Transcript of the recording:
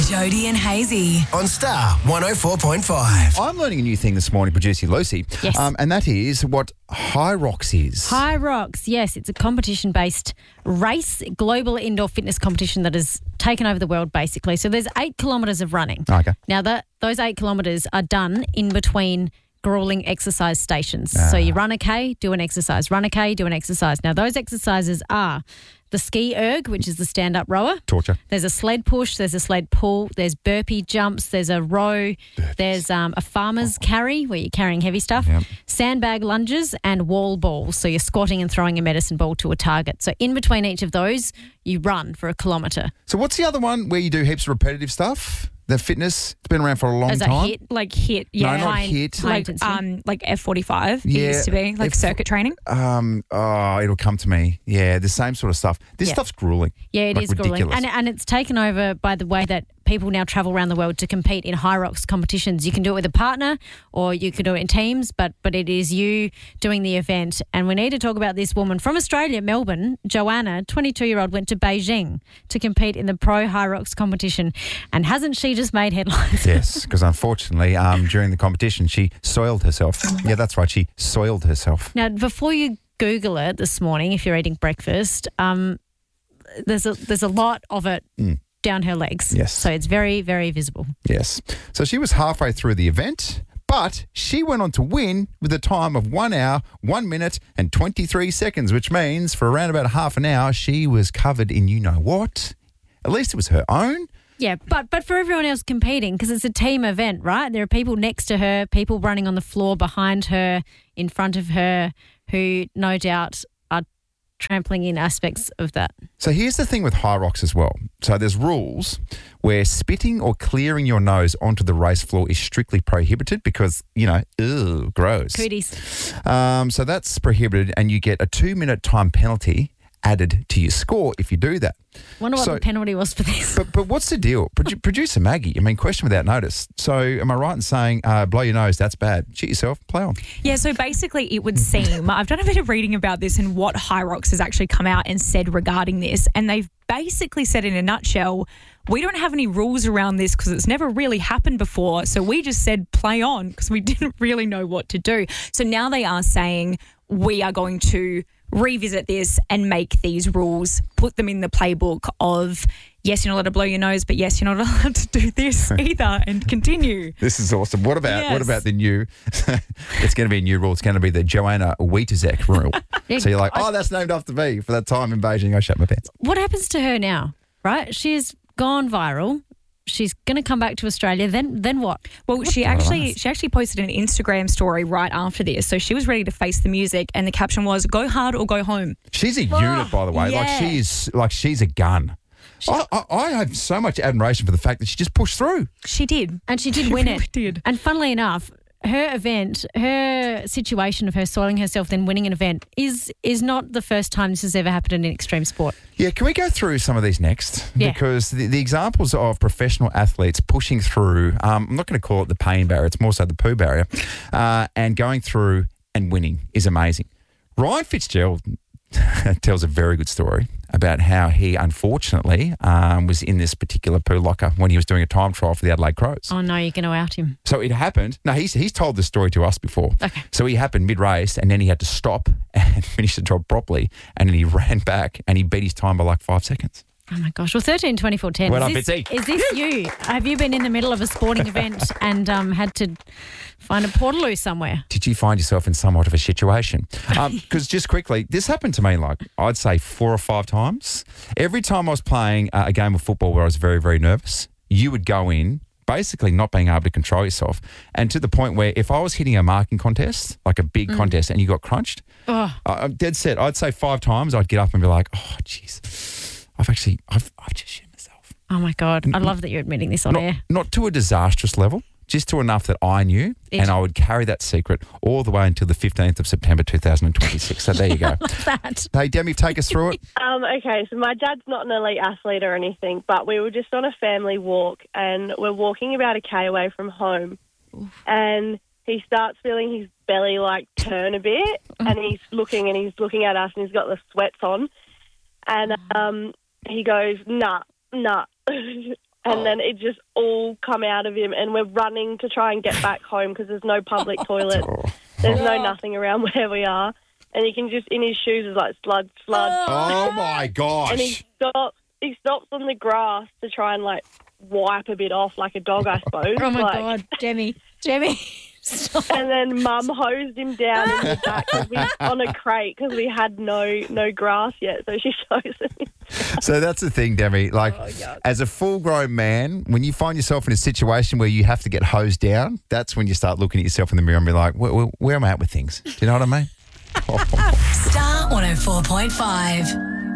Jody and Hazy on Star 104.5. I'm learning a new thing this morning, producer Lucy. Yes. And that is what High Rocks is. High Rocks, yes, it's a competition-based race, global indoor fitness competition that has taken over the world, basically. So there's 8 kilometres of running. Okay. Now, those 8 kilometres are done in between grueling exercise stations. So you run a K, do an exercise, run a K, do an exercise. Now, those exercises are the ski erg, which is the stand-up rower. Torture. There's a sled push, there's a sled pull, there's burpee jumps, there's a row, there's a farmer's carry where you're carrying heavy stuff, sandbag lunges and wall balls. So you're squatting and throwing a medicine ball to a target. So in between each of those, you run for a kilometre. So what's the other one where you do heaps of repetitive stuff? The fitness, it's been around for a long As time. a hit? Like HIIT, yeah. No, not HIIT. Like F45 Yeah, it used to be, like circuit training. It'll come to me. Yeah, the same sort of stuff. This stuff's grueling. Yeah, it like is grueling. ridiculous. And it's taken over by the way that people now travel around the world to compete in High Rocks competitions. You can do it with a partner or you can do it in teams, but it is you doing the event. And we need to talk about this woman from Australia, Melbourne, Joanna, 22-year-old, went to Beijing to compete in the Pro High Rocks competition. And hasn't she just made headlines? Yes, because unfortunately, during the competition, she soiled herself. Yeah, that's right. She soiled herself. Now, before you Google it this morning, if you're eating breakfast, there's a lot of it down her legs. Yes. So it's very, very visible. Yes. So she was halfway through the event, but she went on to win with a time of 1 hour, 1 minute and 23 seconds, which means for around about half an hour, she was covered in you-know-what. At least it was her own. Yeah, but for everyone else competing, because it's a team event, right? There are people next to her, people running on the floor behind her, in front of her, who no doubt are trampling in aspects of that. So here's the thing with High Rocks as well. So there's rules where spitting or clearing your nose onto the race floor is strictly prohibited because, gross. Cooties. So that's prohibited and you get a 2-minute time penalty added to your score if you do that. Wonder what the penalty was for this. But what's the deal? Producer Maggie, question without notice. So am I right in saying blow your nose, that's bad? Shit yourself, play on. Yeah, so basically it would seem, I've done a bit of reading about this and what High Rocks has actually come out and said regarding this, and they've basically said in a nutshell, we don't have any rules around this because it's never really happened before, so we just said play on because we didn't really know what to do. So now they are saying we are going to revisit this and make these rules, put them in the playbook of, yes, you're not allowed to blow your nose, but yes, you're not allowed to do this either, and continue. This is awesome. What about the new, it's going to be a new rule. It's going to be the Joanna Wietezek rule. So you're like, that's named after me for that time in Beijing. I shut my pants. What happens to her now, right? She's gone viral. She's going to come back to Australia. Then what? Well, she actually posted an Instagram story right after this. So she was ready to face the music, and the caption was "Go hard or go home." She's a unit, by the way. Yeah. She's a gun. I have so much admiration for the fact that she just pushed through. She did, and she did win really it. Did. And funnily enough, her event, her situation of her soiling herself then winning an event is not the first time this has ever happened in extreme sport. Yeah, can we go through some of these next? Yeah. Because the examples of professional athletes pushing through, I'm not going to call it the pain barrier, it's more so the poo barrier, and going through and winning is amazing. Ryan Fitzgerald tells a very good story about how he unfortunately was in this particular poo locker when he was doing a time trial for the Adelaide Crows. Oh no, you're going to out him. So it happened. No, he's told this story to us before. Okay. So he happened mid-race and then he had to stop and finish the job properly and then he ran back and he beat his time by like 5 seconds. Oh my gosh. Well, 13, 24, 10. Well done, Is Bitsy. this you? Have you been in the middle of a sporting event and had to find a portaloo somewhere? Did you find yourself in somewhat of a situation? Because just quickly, this happened to me like I'd say 4 or 5 times. Every time I was playing a game of football where I was very, very nervous, you would go in basically not being able to control yourself, and to the point where if I was hitting a marking contest, like a big contest, and you got crunched, I'm dead set. I'd say 5 times I'd get up and be like, oh, jeez. I've just shit myself. Oh, my God. I love that you're admitting this on air. Not to a disastrous level, just to enough that I knew, and I would carry that secret all the way until the 15th of September 2026. So there you go. That. Hey, Demi, take us through it. Okay, so my dad's not an elite athlete or anything, but we were just on a family walk, and we're walking about a K away from home, and he starts feeling his belly, turn a bit, and he's looking at us, and he's got the sweats on, and he goes, nah. And then it just all come out of him, and we're running to try and get back home because there's no public toilet. There's no nothing around where we are. And you can just, in his shoes, is like sludge. Oh, my gosh. And he stops on the grass to try and, like, wipe a bit off like a dog, I suppose. Oh, my like, God. Jemmy. Stop. And then Mum hosed him down in the back on a crate because we had no grass yet, so she hosed him. So that's the thing, Demi. Like, as a full-grown man, when you find yourself in a situation where you have to get hosed down, that's when you start looking at yourself in the mirror and be like, where am I at with things? Do you know what I mean? Star 104.5.